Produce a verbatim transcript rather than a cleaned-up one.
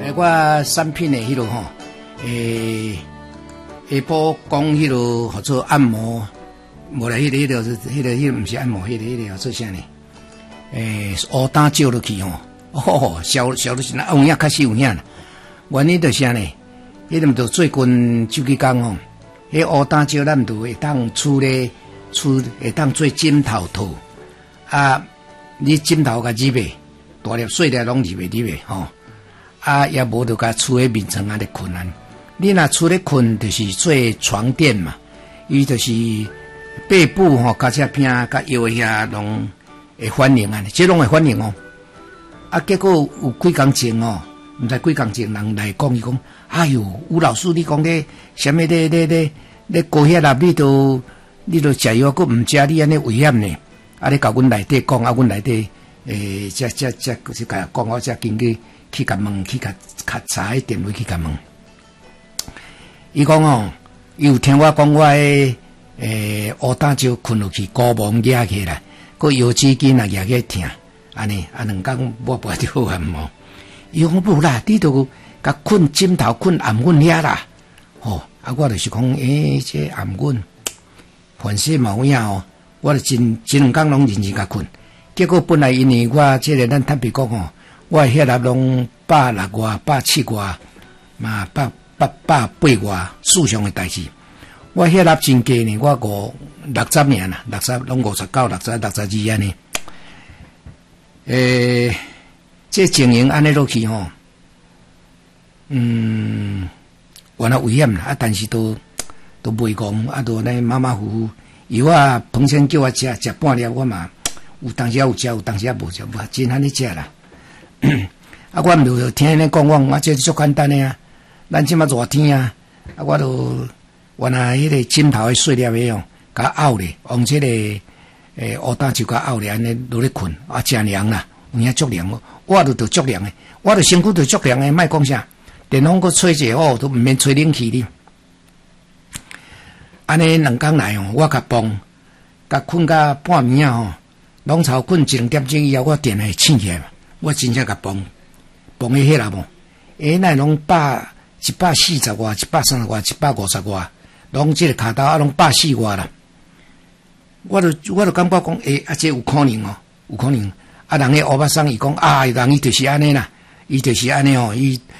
诶，我产品的迄落吼，诶，下晡讲迄落合作按摩，无啦，迄个迄个是迄个迄个毋是按摩，迄个迄个叫做啥呢？诶，乌胆照落去吼，哦，烧烧落去那有影确实有影啦。原因就是啥呢？迄个毋着最近这几工吼，迄乌胆照咱毋着会当厝咧，厝会当做枕头套啊，你枕头甲入去，大粒细粒拢入去入去吼。啊，也无着甲厝诶面床啊咧困啊。你若厝咧困，就是做床垫嘛，伊就是背部吼，加只片甲腰遐拢会反应啊，即拢会反应哦。啊，结果有几工前哦，毋知几工前人来讲伊讲，哎哟，吴老师你讲咧，啥物咧咧咧咧高血压，你都你都食药，佫毋食，你安尼危险呢？啊，你甲阮内底讲，啊，阮内底诶，则则则就是甲讲，我则经过去甲问，去甲甲查迄电话去甲问。伊讲哦，伊有听我讲我诶诶乌胆照困落去，高毛压起来，佫腰椎筋也压起疼，安尼啊两工我无着好按摩。伊讲无啦，你著甲困枕头困暗阮遐啦，吼、哦、啊我就是讲诶，这暗阮凡事毛影哦，我著真真两工拢认真甲困，结果本来因为我即、這個咱坦白讲吼，我血压拢百六外、百七外，嘛百。百百八外事上的代志，我血压真低呢，我五六十年啦，六十拢五十九、六十、六十二安尼。诶，这经营安尼落去吼，嗯，原来危险啦，啊，但是都都袂讲，啊，都安尼马马虎虎。油啊，彭先叫我食食半粒，我嘛有当时有食，有当时也无食，无真安尼食啦。啊，我毋着听人讲，我我这足简单的啊。咱即马热天啊，啊，我都原来迄个枕头诶碎粒诶哦，甲拗咧，用即、這个诶乌胆就甲拗咧，安尼落咧困，啊，真凉啦，有影足凉哦，我都着足凉诶，我着身躯着足凉诶，莫讲啥，电风佫吹者哦，都毋免吹冷气哩。安尼两工来哦，我甲帮，甲困甲半暝啊吼，拢超困一两点钟以后，我电会醒起来，我真正甲帮，帮伊迄啦无，诶，那拢百。一百四十外，一百三十外，一百五十外，拢即个骹头啊，拢百四外啦。我就我就感觉讲，诶、欸，啊，这有可能哦，有可能。啊，人迄乌巴桑伊讲啊，人伊就是安尼啦，伊就是安尼哦，伊